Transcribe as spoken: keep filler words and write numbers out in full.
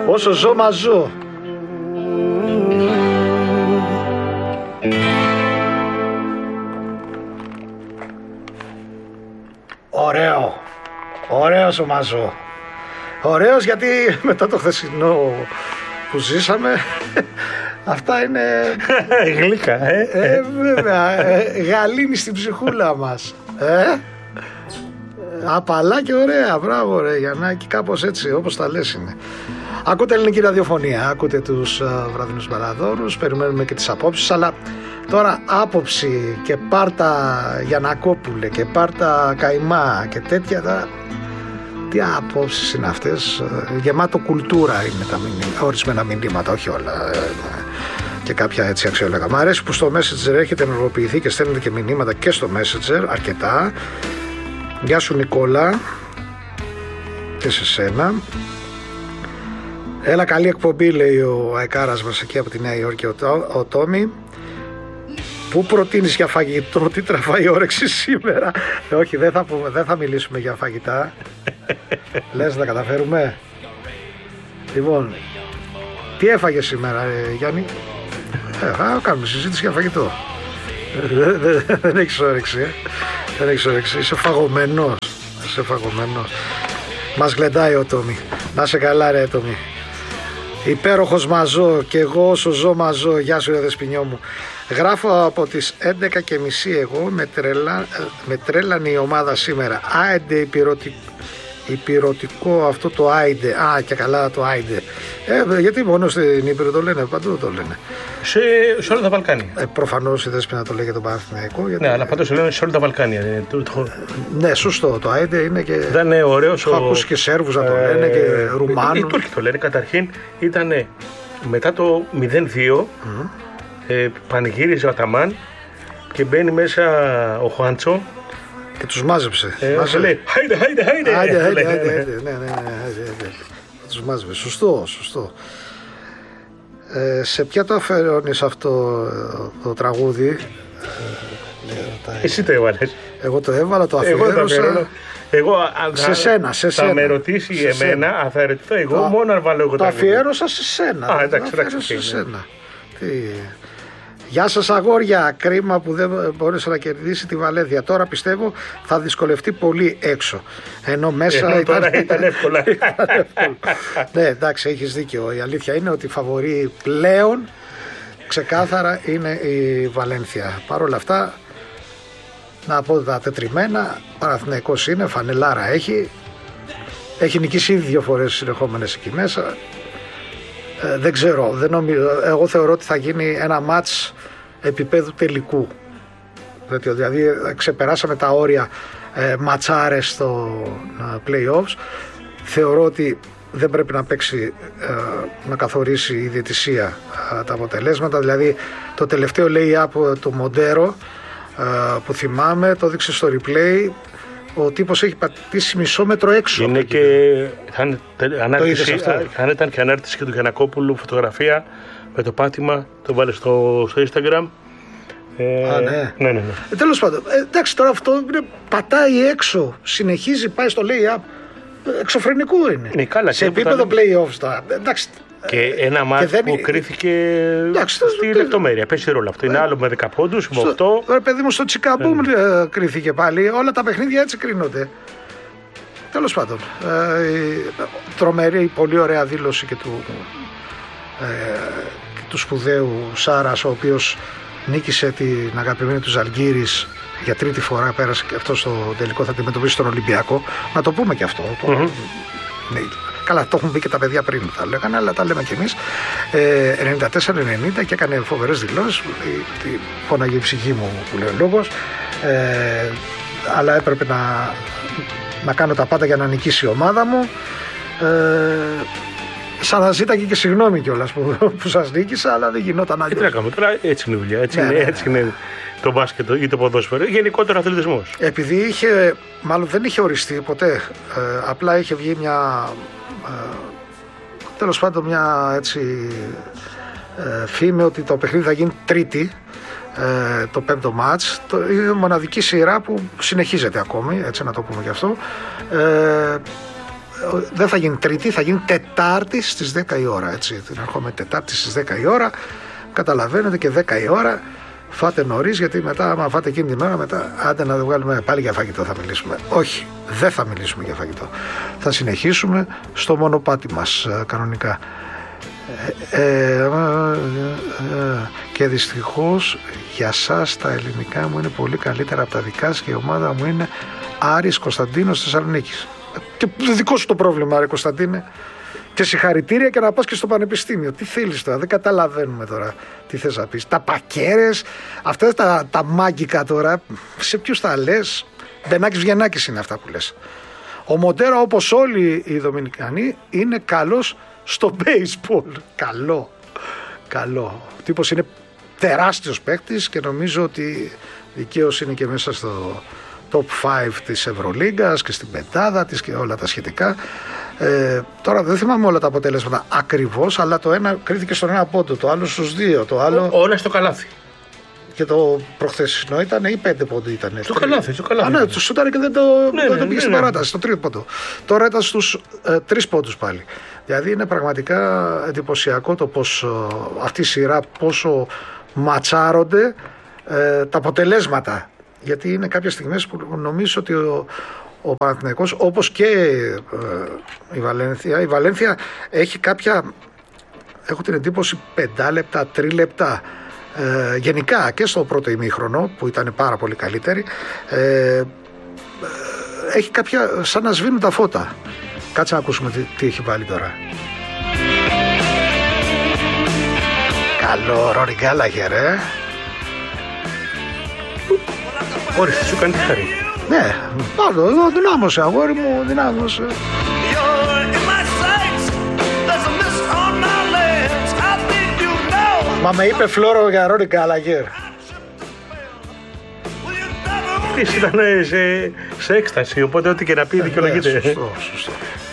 Όσο ζω μαζώ. Ωραίο. Ωραίος ο μαζώ. Ωραίος γιατί μετά το χθεσινό που ζήσαμε αυτά είναι γλύκα, ε. ε βέβαια, ε, γαλήνη στην ψυχούλα μας. Ε, απαλά και ωραία, μπράβο ρε Γιαννάκη, κάπως έτσι όπως τα λες είναι. Ακούτε ελληνική ραδιοφωνία, ακούτε τους uh, βραδινούς παραδόρους, περιμένουμε και τις απόψεις, αλλά τώρα άποψη και πάρτα Γιαννακόπουλε και πάρτα Καϊμά και τέτοια, τα... τι απόψεις είναι αυτές, γεμάτο κουλτούρα είναι τα μηνύματα, ορισμένα μηνύματα, όχι όλα, και κάποια έτσι αξιόλογα. Μ' αρέσει που στο Messenger έχετε ενεργοποιηθεί και στέλνετε και μηνύματα και στο Messenger, αρκετά. Γεια σου Νικόλα, και σε σένα. Έλα, καλή εκπομπή, λέει ο Αεκάρας μας εκεί από τη Νέα Υόρκη, ο, ο Τόμι. Πού προτείνεις για φαγητό, τι τραβάει η όρεξη σήμερα? ε, όχι, δεν θα, πούμε, δεν θα μιλήσουμε για φαγητά. Λες να τα καταφέρουμε? Λοιπόν, τι έφαγες σήμερα, ε, Γιάννη? ε, θα κάνουμε συζήτηση για φαγητό. δεν, δεν, δεν έχεις όρεξη, ε. δεν έχεις όρεξη, είσαι φαγωμένος, είσαι φαγωμένος. Μας γλεντάει ο Τόμι. Να σε καλά ρε Τόμι. Υπέροχος μαζώ, και εγώ όσο ζω μαζώ. Γεια σου ρε Δεσποινιό μου. Γράφω από τις έντεκα και μισή εγώ, με, τρελα, με τρέλανε η ομάδα σήμερα. Άιντε υπηρωτικό, υπηρωτικό αυτό το άιντε. Α, και καλά το άιντε. Ε, γιατί μόνο στην Ήπειρο το λένε, παντού το λένε. Σε, σε όλα τα Βαλκάνια. Ε, προφανώς η Δέσποινα το λέει για τον Παναθηναϊκό. Γιατί... Ναι, αλλά πάντως λένε σε όλα τα Βαλκάνια. Ε, το, το... Ναι, σωστό. Το άιντε είναι και. Δεν είναι ωραίος. Έχω ο... ακούσει και Σέρβους να το λένε, ε, και Ρουμάνους. Οι Τούρκοι το λένε. Καταρχήν ήταν μετά το μηδέν δύο. Mm. Ε, πανηγύριζε ο Αταμάν και μπαίνει μέσα ο Χουάντσο και τους μάζεψε. Ε, Μάζε... λέει χάιντε, χάιντε, χάιντε. Χάιντε, χάιντε, χάιντε. Ναι, ναι, ναι. Τους μάζεψε. Σωστό, σωστό. Ε, σε ποια το αφαιρώνεις αυτό το τραγούδι? Εσύ το έβαλες. Εγώ το έβαλα, το αφιέρωσα. Εγώ, σε σένα, σε σένα. Θα με ρωτήσει σε εμένα, θα ερωτηθώ εγώ, το, μόνο αν βάλω εγώ το αφιέρωσα σε σένα. Α, εντάξει, εντάξει. Σε σένα. Τι... Γεια σας αγόρια, κρίμα που δεν μπόρεσε να κερδίσει τη Βαλένθια. Τώρα πιστεύω θα δυσκολευτεί πολύ έξω. Ενώ μέσα Ενώ ήταν... τώρα ήταν εύκολα. Ναι, εντάξει, έχεις δίκιο. Η αλήθεια είναι ότι η φαβορή πλέον ξεκάθαρα είναι η Βαλένθια. Παρ' όλα αυτά, να πω τα τετριμένα, Παναθηναϊκός είναι, φανελάρα έχει. Έχει νικήσει ήδη δύο φορές συνεχόμενες εκεί μέσα. Ε, δεν ξέρω, δεν νομίζω, εγώ θεωρώ ότι θα γίνει ένα μάτς επίπεδου τελικού. Δηλαδή ξεπεράσαμε τα όρια ε, ματσάρες στο ε, play-offs. Θεωρώ ότι δεν πρέπει να παίξει, ε, να καθορίσει η διαιτησία ε, τα αποτελέσματα. Δηλαδή το τελευταίο lay-up του Μοντέρο ε, που θυμάμαι, το δείξε στο replay. Ο τύπος έχει πατήσει μισό μέτρο έξω. Είναι και θα, είναι, ανάρτηση, θα ήταν και ανάρτηση και του Γιαννακόπουλου, φωτογραφία με το πάτημα, το βάλε στο, στο Instagram. Ε, Α, ναι. ναι, ναι, ναι. Ε, τέλος πάντων, ε, εντάξει, τώρα αυτό είναι, πατάει έξω, συνεχίζει, πάει στο lay-up. Εξωφρενικό είναι. Ναι, καλά, σε επίπεδο play-offs τώρα. Εντάξει, και ένα μάτι που είναι... κρίθηκε εντάξει, στη το... λεπτομέρεια. Παίζει ρόλο αυτό. Είναι άλλο με δέκα πόντους, με οκτώ. Ρε παιδί μου, στο Τσικαμπούμ ναι. κρίθηκε πάλι. Όλα τα παιχνίδια έτσι κρίνονται. Τέλος πάντων. Ε, τρομερή, πολύ ωραία δήλωση και του, ε, και του σπουδαίου Σάρας, ο οποίος νίκησε την αγαπημένη του Ζαλγκίρις για τρίτη φορά. Πέρασε και αυτό στο τελικό, θα αντιμετωπίσει τον Ολυμπιακό. Να το πούμε και αυτό. Το... Mm-hmm. Ναι. Καλά, το έχουν πει και τα παιδιά πριν, τα λέγανε, αλλά τα λέμε κι εμείς. Ε, ενενήντα τέσσερα ενενήντα και έκανε φοβερές δηλώσεις. Τη φώναγε η ψυχή μου, που λέει ο λόγος. Ε, αλλά έπρεπε να, να κάνω τα πάντα για να νικήσει η ομάδα μου. Ε, σαν να ζήταγε και συγγνώμη κιόλας που, που σας νίκησα, αλλά δεν γινόταν αλλιώς. Τι να κάνουμε τώρα, έτσι είναι η δουλειά. Έτσι, ναι, είναι, ναι, ναι. έτσι είναι το μπάσκετ ή το ποδόσφαιρο. Γενικότερα αθλητισμός. Επειδή είχε, μάλλον δεν είχε οριστεί ποτέ, ε, απλά είχε βγει μια. Ε, τέλος πάντων μια έτσι ε, φήμη ότι το παιχνίδι θα γίνει Τρίτη, ε, το πέμπτο μάτς. Το, είναι μοναδική σειρά που συνεχίζεται ακόμη, έτσι να το πούμε και αυτό. Ε, δεν θα γίνει Τρίτη, θα γίνει Τετάρτη στις δέκα η ώρα. Έτσι. Την ερχόμενη Τετάρτη στις δέκα η ώρα. Καταλαβαίνετε, και δέκα η ώρα. Φάτε νωρίς, γιατί μετά, άμα φάτε εκείνη την ώρα, μετά άντε να βγάλουμε πάλι για φαγητό θα μιλήσουμε. Όχι, δεν θα μιλήσουμε για φαγητό. Θα συνεχίσουμε στο μονοπάτι μας κανονικά. Ε, ε, ε, ε, και δυστυχώς για σας τα ελληνικά μου είναι πολύ καλύτερα από τα δικά σας και η ομάδα μου είναι Άρης Κωνσταντίνος Θεσσαλονίκης. Και δικό σου το πρόβλημα, Άρη Κωνσταντίνε. Και συγχαρητήρια, και να πας και στο πανεπιστήμιο. Τι θέλεις τώρα, δεν καταλαβαίνουμε τώρα τι θες να πεις. Τα πακέρες, αυτά τα, τα μάγκικα τώρα, σε ποιους τα λες? Μπενάκης Βγενάκης είναι αυτά που λες. Ο Μοντέρο, όπως όλοι οι Δομινικανοί, είναι καλός στο baseball. Καλό, καλό. Ο τύπος είναι τεράστιος παίκτης και νομίζω ότι δικαίως είναι και μέσα στο top πέντε της Ευρωλίγκας και στην πεντάδα της και όλα τα σχετικά. Ε, τώρα δεν θυμάμαι όλα τα αποτέλεσματα ακριβώς, αλλά το ένα κρίθηκε στον ένα πόντο, το άλλο στους δύο, το άλλο... Ό, όλα στο καλάθι. Και το προχθεσινό ήταν ή πέντε πόντο ήταν? Το καλάθι, το καλάθι. Α, ναι, το σούταρε και δεν το, ναι, δεν ναι, το πήγε ναι, στην ναι. παράταση, στο τρίτο πόντο. Τώρα ήταν στους ε, τρεις πόντους πάλι. Δηλαδή είναι πραγματικά εντυπωσιακό το πως ε, αυτή η σειρά πόσο ματσάρονται ε, τα αποτελέσματα. Γιατί είναι κάποιες στιγμές που νομίζω ότι ο, ο Παναθηναϊκός, όπως και ε, η Βαλένθια, η Βαλένθια έχει κάποια, έχω την εντύπωση, πεντάλεπτα, τρίλεπτα, ε, γενικά και στο πρώτο ημίχρονο που ήταν πάρα πολύ καλύτερη, ε, ε, έχει κάποια, σαν να σβήνουν τα φώτα. Κάτσε να ακούσουμε τι, τι έχει βάλει τώρα. Καλό, Ρόρι Γκάλαγερ, ε. Ορίστε, σου κάνει τη χαρή. Ναι, πάρω εδώ, δυνάμωσε αγόρι μου, δυνάμωσε. Μα με είπε Φλόρο για Ρόρι Γκάλαγερ. Ήταν σε, σε έκσταση, οπότε ό,τι και να πει δικαιολογείται. Σωστό, σωστό.